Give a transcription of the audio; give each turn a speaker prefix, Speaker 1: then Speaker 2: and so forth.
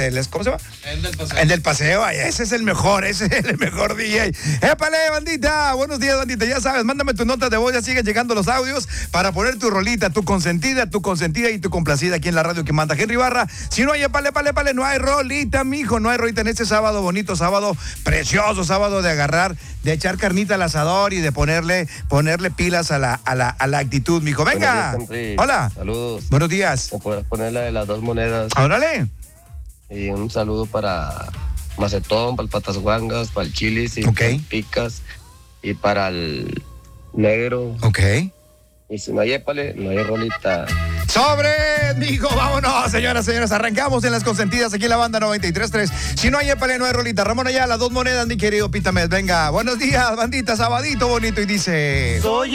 Speaker 1: ¿cómo se llama? El del paseo, ay, ese es el mejor DJ. ¡Épale, bandita! Buenos días, bandita, ya sabes, mándame tu nota de voz, ya siguen llegando los audios para poner tu rolita, tu consentida y tu complacida aquí en la radio que manda Henry Barra. Si no hay épale, no hay rolita, mijo, no hay rolita en este sábado bonito, sábado precioso, sábado de agarrar, de echar carnita al asador y de ponerle pilas a la actitud, mijo. Venga. Hola.
Speaker 2: Saludos.
Speaker 1: Buenos días.
Speaker 2: ¿Me puedes poner la de las 2 monedas?
Speaker 1: Órale.
Speaker 2: Y un saludo para Macetón, para el Patas Guangas, para el Chilis y para el Picas y para el Negro.
Speaker 1: Ok.
Speaker 2: Y si no hay épale, no hay rolita.
Speaker 1: ¡Sobre, mijo! ¡Vámonos, señoras! Arrancamos en las consentidas aquí en la banda 93.3. Si no hay épale, no hay rolita. Ramón Ayala, 2 monedas, mi querido Pitamed. Venga, buenos días, bandita, sabadito bonito. Y dice... Soy